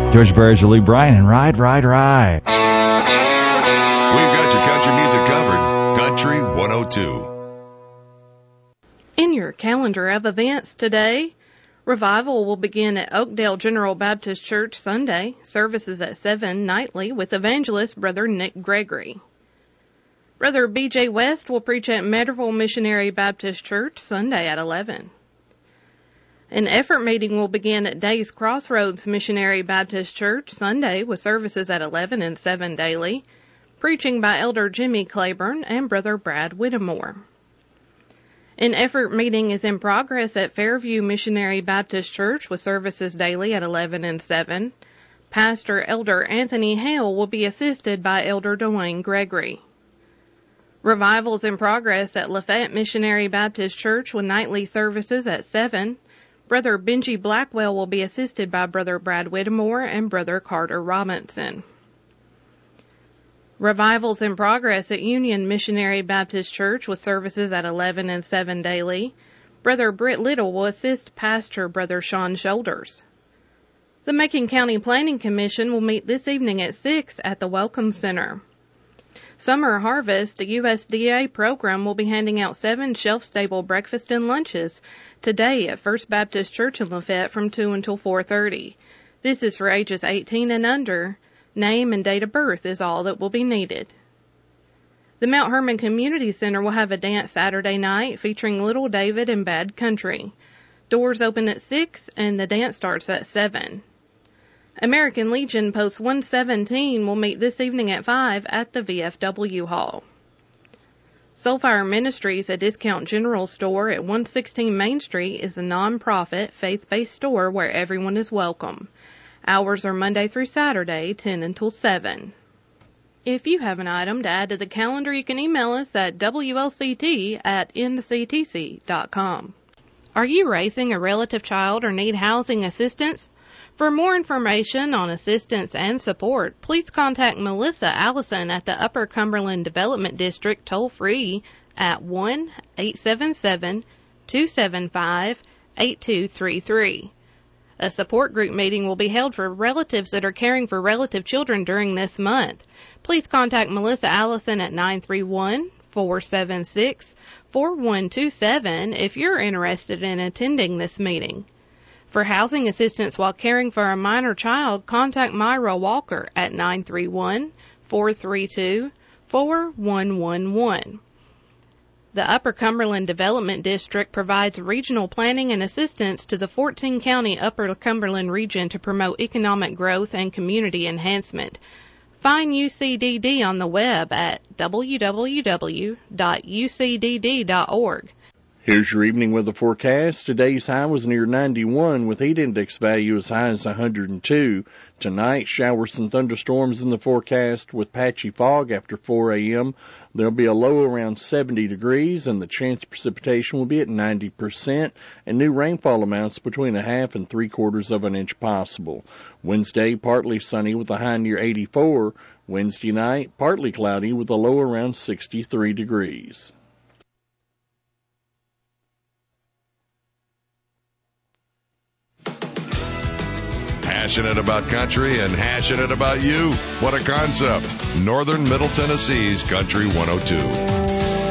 George Burge, Lou Bryan, and Ride. We've got your country music covered. Country 102. In your calendar of events today, revival will begin at Oakdale General Baptist Church Sunday, services at 7 nightly with evangelist Brother Nick Gregory. Brother B.J. West will preach at Medderville Missionary Baptist Church Sunday at 11. An effort meeting will begin at Days Crossroads Missionary Baptist Church Sunday with services at 11 and 7 daily, preaching by Elder Jimmy Claiborne and Brother Brad Whittemore. An effort meeting is in progress at Fairview Missionary Baptist Church with services daily at 11 and 7. Pastor Elder Anthony Hale will be assisted by Elder Dwayne Gregory. Revivals in progress at Lafayette Missionary Baptist Church with nightly services at 7. Brother Benji Blackwell will be assisted by Brother Brad Whittemore and Brother Carter Robinson. Revivals in progress at Union Missionary Baptist Church with services at 11 and 7 daily. Brother Britt Little will assist Pastor Brother Sean Shoulders. The Macon County Planning Commission will meet this evening at 6 at the Welcome Center. Summer Harvest, a USDA program, will be handing out 7 shelf-stable breakfast and lunches today at First Baptist Church in Lafayette from 2 until 4:30. This is for ages 18 and under. Name and date of birth is all that will be needed. The Mount Hermon Community Center will have a dance Saturday night featuring Little David and Bad Country. Doors open at 6 and the dance starts at 7. American Legion Post 117 will meet this evening at 5 at the VFW Hall. Soulfire Ministries, a discount general store at 116 Main Street, is a non-profit, faith-based store where everyone is welcome. Hours are Monday through Saturday, 10 until 7. If you have an item to add to the calendar, you can email us at wlct@nctc.com. Are you raising a relative child or need housing assistance? For more information on assistance and support, please contact Melissa Allison at the Upper Cumberland Development District toll-free at 1-877-275-8233. A support group meeting will be held for relatives that are caring for relative children during this month. Please contact Melissa Allison at 931-476-4127 if you're interested in attending this meeting. For housing assistance while caring for a minor child, contact Myra Walker at 931-432-4111. The Upper Cumberland Development District provides regional planning and assistance to the 14-county Upper Cumberland region to promote economic growth and community enhancement. Find UCDD on the web at www.ucdd.org. Here's your evening weather forecast. Today's high was near 91 with heat index value as high as 102. Tonight, showers and thunderstorms in the forecast with patchy fog after 4 a.m. There'll be a low around 70 degrees and the chance of precipitation will be at 90% and new rainfall amounts between 1/2 and 3/4 of an inch possible. Wednesday, partly sunny with a high near 84. Wednesday night, partly cloudy with a low around 63 degrees. Passionate about country and passionate about you. What a concept. Northern Middle Tennessee's Country 102.